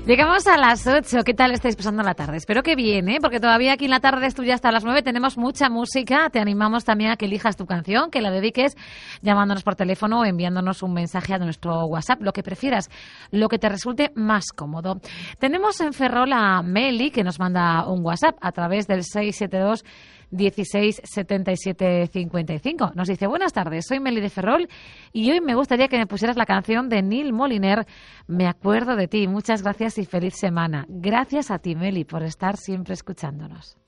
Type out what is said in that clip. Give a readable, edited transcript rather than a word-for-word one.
Llegamos a las 8. ¿Qué tal estáis pasando la tarde? Espero que bien, ¿eh? Porque todavía aquí en la tarde estudia hasta las 9. Tenemos mucha música. Te animamos también a que elijas tu canción, que la dediques llamándonos por teléfono o enviándonos un mensaje a nuestro WhatsApp, lo que prefieras, lo que te resulte más cómodo. Tenemos en Ferrol a Meli, que nos manda un WhatsApp a través del 672 16 77 55. Nos dice: buenas tardes, soy Meli de Ferrol y hoy me gustaría que me pusieras la canción de Neil Moliner, Me acuerdo de ti. Muchas gracias y feliz semana. Gracias a ti, Meli, por estar siempre escuchándonos.